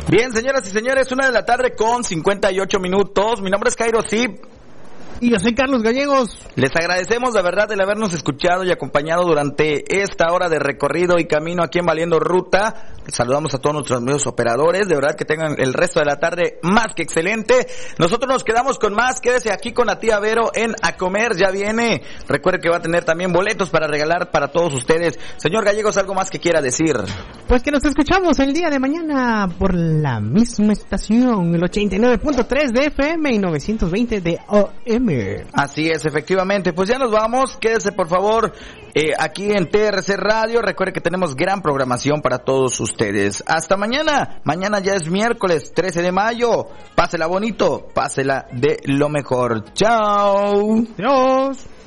Bien, señoras y señores, 1:58 p.m. Mi nombre es Jairo Zip. Y yo soy Carlos Gallegos. Les agradecemos de verdad el habernos escuchado y acompañado durante esta hora de recorrido y camino aquí en Valiendo Ruta. Saludamos a todos nuestros amigos operadores, de verdad que tengan el resto de la tarde más que excelente. Nosotros nos quedamos con más, quédese aquí con la tía Vero en A Comer, ya viene. Recuerde que va a tener también boletos para regalar para todos ustedes. Señor Gallegos, ¿algo más que quiera decir? Pues que nos escuchamos el día de mañana por la misma estación, el 89.3 de FM y 920 de AM. Así es, efectivamente. Pues ya nos vamos, quédese por favor aquí en TRC Radio. Recuerde que tenemos gran programación para todos ustedes. Hasta mañana. Mañana ya es miércoles 13 de mayo. Pásela bonito, pásela de lo mejor. Chao. Adiós.